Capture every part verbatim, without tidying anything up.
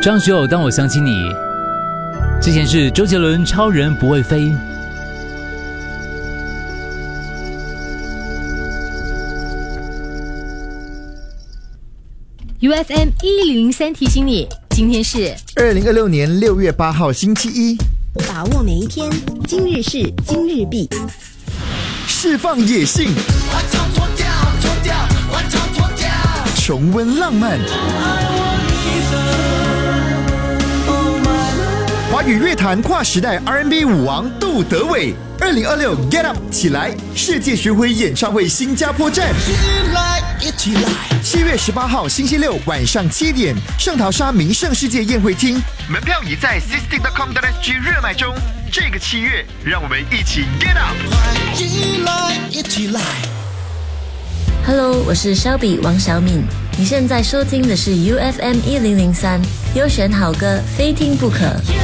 张学友当我想起你，之前是周杰伦超人不会飞。 U F M 一零零三提醒你，今天是二零二六年六月八号星期一， 把握每一天，今日事今日毕， 释放野性，重温浪漫，华语乐坛跨时代 R and B 舞王杜德伟，二零二六 Get Up 起来世界巡回演唱会新加坡站，七月十八号星期六晚上七点，圣淘沙名胜世界宴会厅，门票已在 sixty dot com dot s g 热卖中。这个七月，让我们一起 Get Up！ Hello， 我是 Shelby 王小敏，你现在收听的是 U F M 一零零三，优选好歌，非听不可。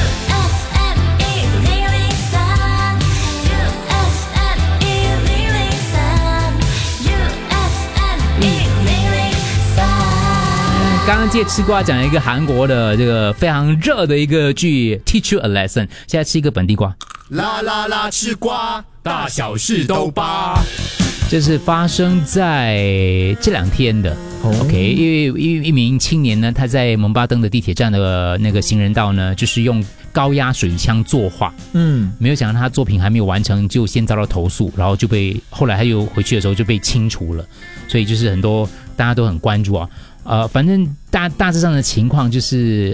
刚刚借吃瓜讲了一个韩国的这个非常热的一个剧 Teach You a Lesson， 现在吃一个本地瓜。 啦啦啦吃瓜，大小事都扒。 这是发生在这两天的、oh. OK， 因为一名青年呢，他在蒙巴登的地铁站的那个行人道呢，就是用高压水枪作画，嗯，没有想到他作品还没有完成，就先遭到投诉，然后就被后来他又回去的时候就被清除了，所以就是很多大家都很关注啊。呃，反正大大致上的情况就是，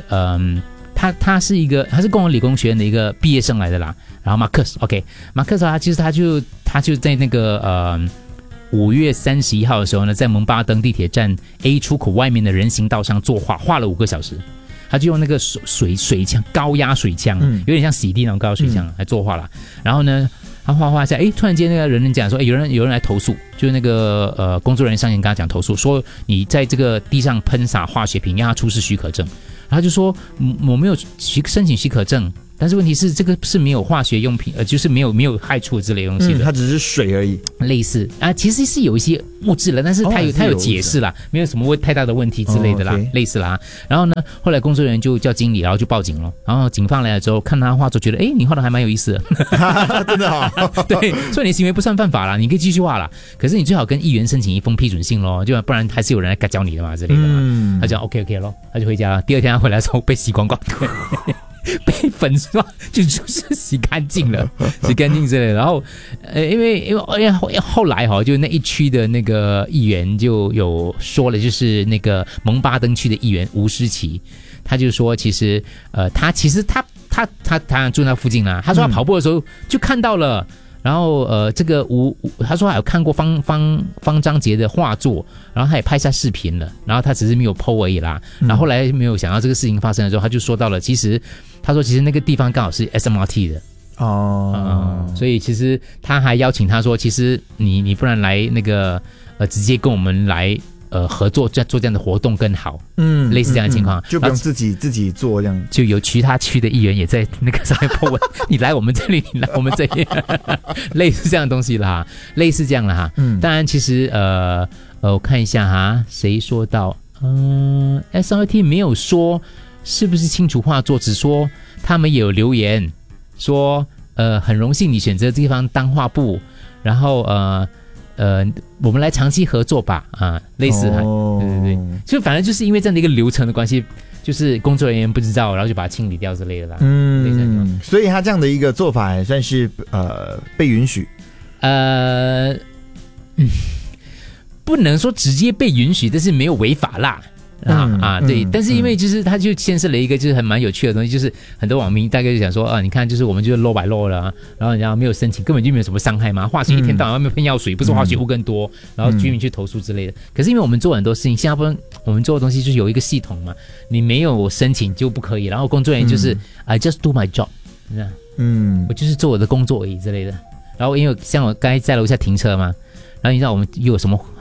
嗯，他他是一个他是共同理工学院的一个毕业生来的啦。然后马克思 ，OK， 马克思他其实他就他就在那个呃五月三十一号的时候呢，在蒙巴登地铁站 A 出口外面的人行道上作画，画了五个小时。他就用那个水水水枪，高压水枪，嗯、有点像洗地那种高压水枪、嗯、来作画了。然后呢，他画画一下，哎，突然间那个人讲说，哎，有人有人来投诉，就是那个呃工作人员上前跟他讲投诉，说你在这个地上喷洒化学品，让他出示许可证。然后他就说，我没有申请许可证。但是问题是，这个是没有化学用品，呃，就是没有没有害处之类的东西的， 嗯、它只是水而已， 类似啊，其实是有一些物质了，但是它有、哦、它有解释啦，没有什么太大的问题之类的啦，哦 okay、类似啦。然后呢，后来工作人员就叫经理，然后就报警了。然后警方来了之后，看他画作，觉得哎，你画的还蛮有意思的， 真的好， 对，所以你行为不算犯法啦，你可以继续画啦。可是你最好跟议员申请一封批准信咯，就不然还是有人来教你的嘛之类的嘛。嗯、他讲 OK OK 咯，他就回家了。第二天他回来的时候被洗光光。被粉刷就就是洗干净了，洗干净之类的。然后，呃，因为因为后来哈，就那一区的那个议员就有说了，就是那个蒙巴登区的议员吴诗琪，他就说，其实呃，他其实他他他他住那附近啦，他说他跑步的时候就看到了。嗯然后呃，这个吴他说还有看过方方方章杰的画作，然后他也拍下视频了，然后他只是没有 po 而已啦。然后后来没有想到这个事情发生的时候，他就说到了，其实他说其实那个地方刚好是 S M R T 的哦、嗯，所以其实他还邀请他说，其实你你不然来那个呃直接跟我们来。呃，合作做做这样的活动更好，嗯，类似这样的情况，嗯嗯、 就不用自己自己做这样， 就有其他区的议员也在那个上面破文，你来我们这里，你来我们这里，类似这样的东西啦，类似这样啦哈。嗯，当然其实呃呃，我看一下哈，谁说到，嗯、呃、，S R T 没有说是不是清除画作，只说他们也有留言说，呃，很荣幸你选择这地方当画布，然后呃。呃，我们来长期合作吧，啊，类似，哦、对对对，就反正就是因为这样的一个流程的关系，就是工作人员不知道，然后就把它清理掉之类的啦。 嗯，所以他这样的一个做法也算是呃被允许， 呃，嗯，不能说直接被允许，但是没有违法啦。啊、嗯、啊，对、嗯，但是因为就是它就牵涉了一个就是很蛮有趣的东西，就是很多网民大概就想说啊，你看就是我们就是 low by low 了、啊，然后人家没有申请，根本就没有什么伤害嘛，化学一天到晚外面喷药水，不是化学物更多，嗯、然后居民去投诉之类的。可是因为我们做很多事情，新加坡我们做的东西就是有一个系统嘛，你没有申请就不可以，然后工作人员就是、嗯、I just do my job， 嗯，我就是做我的工作而已之类的。然后因为像我刚才在楼下停车嘛。然后你知道我们又有什么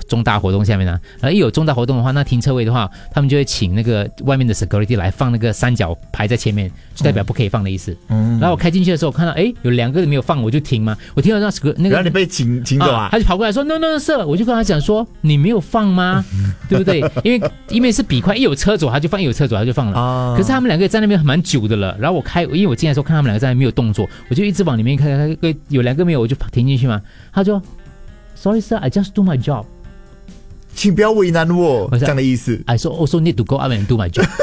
重大活动下面呢、啊，然后一有重大活动的话，那停车位的话，他们就会请那个外面的 security 来放那个三角牌在前面，就代表不可以放的意思。嗯，然后我开进去的时候看到，哎，有两个没有放，我就停嘛。我听到那那个， 然后你被请请走啊， 啊他就跑过来说 no no no sir， 我就跟他讲说你没有放吗？对不对？因为因为是笔快，一有车走他就放，一有车走他就放了。啊、可是他们两个在那边蛮久的了，然后我开，因为我进来的时候看他们两个在那边没有动作，我就一直往里面看，看有两个没有，我就停进去嘛。他说 sorry sir, I just do my job。 请不要为难我，这样的意思。 I also need to go up and do my job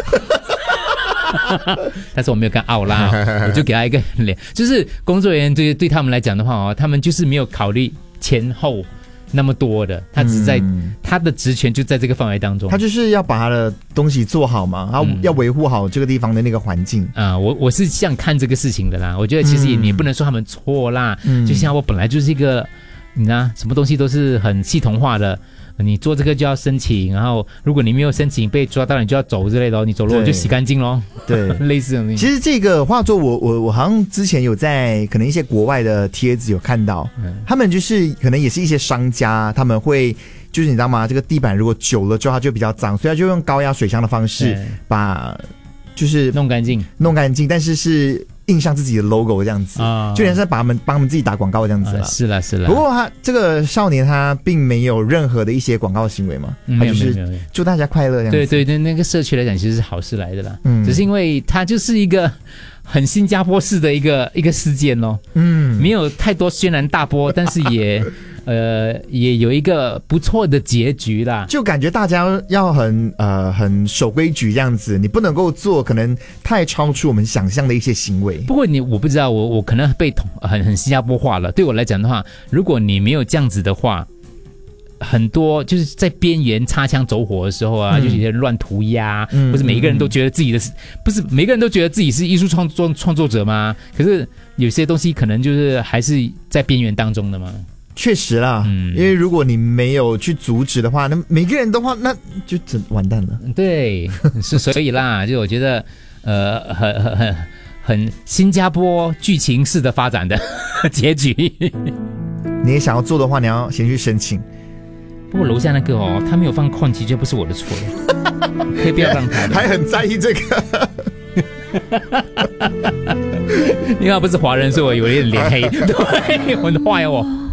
但是我没有跟奥拉、哦，我就给他一个脸，就是工作人员对对他们来讲的话哦，他们就是没有考虑前后那么多的，他只是在、嗯、他的职权就在这个范围当中， 他就是要把他的东西做好嘛，然后要维护好这个地方的那个环境啊、呃。我我是这样看这个事情的啦，我觉得其实也、嗯、也不能说他们错啦，嗯、就像我本来就是一个，你看什么东西都是很系统化的。你做这个就要申请，然后如果你没有申请被抓到，你就要走之类的、哦，你走路我就洗干净咯。 对， 类似的。 其实这个画作我，我我我好像之前有在可能一些国外的帖子有看到，嗯、他们就是可能也是一些商家，他们会就是你知道吗？这个地板如果久了之后它就比较脏，所以他就用高压水箱的方式把就是弄干净， 弄干净，但是是印上自己的 logo 这样子，啊、就连是把他们帮他们自己打广告这样子了、啊。 是啦是啦。 不过他这个少年他并没有任何的一些广告行为嘛， 嗯、 他就是祝大家快乐这样子。 对对对，那个社区来讲其实是好事来的啦。嗯，只是因为他就是一个很新加坡式的一个一个事件咯。嗯，没有太多轩然大波，但是也。呃，也有一个不错的结局啦， 就感觉大家要很呃很守规矩这样子，你不能够做可能太超出我们想象的一些行为。 不过你我不知道，我我可能被统很很新加坡化了。对我来讲的话，如果你没有这样子的话，很多就是在边缘擦枪走火的时候啊，嗯、就是有些人乱涂鸦，嗯、或者每一个人都觉得自己的、嗯、不是每个人都觉得自己是艺术创作创作者吗？可是有些东西可能就是还是在边缘当中的嘛。 确实啦、嗯，因为如果你没有去阻止的话，那每个人的话，那就真完蛋了。 对，是所以啦，就我觉得，呃，很很很很新加坡剧情式的发展的结局。 你也想要做的话，你要先去申请。 不过楼下那个哦，他没有放矿机，就不是我的错了，可以不要让他的。 还很在意这个。 因为他不是华人，所以我有点脸黑。对，我很坏哦。